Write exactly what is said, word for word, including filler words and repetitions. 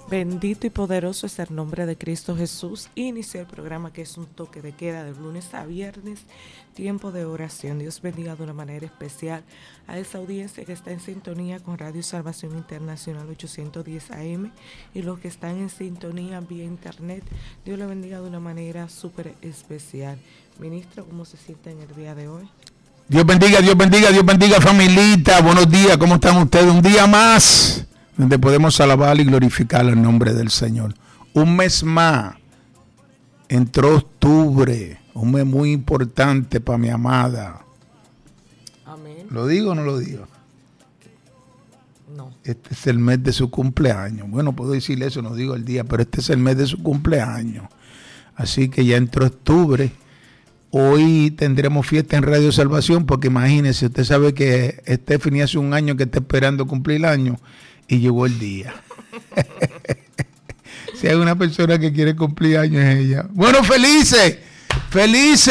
Bendito y poderoso es el nombre de Cristo Jesús. Inicia el programa que es un toque de queda de lunes a viernes, tiempo de oración. Dios bendiga de una manera especial a esa audiencia que está en sintonía con Radio Salvación Internacional ochocientos diez A M y los que están en sintonía vía internet. Dios le bendiga de una manera súper especial. Ministro, ¿cómo se siente en el día de hoy? Dios bendiga, Dios bendiga, Dios bendiga, familita. Buenos días, ¿cómo están ustedes? Un día más donde podemos alabar y glorificar el nombre del Señor. Un mes más, entró octubre, un mes muy importante para mi amada. Amén. ¿Lo digo o no lo digo? No. Este es el mes de su cumpleaños. Bueno, puedo decirle eso, no digo el día, pero este es el mes de su cumpleaños. Así que ya entró octubre. Hoy tendremos fiesta en Radio Salvación, porque imagínese, usted sabe que Stephanie hace un año que está esperando cumplir el año y llegó el día. Si hay una persona que quiere cumplir años es ella. Bueno, felices, felices.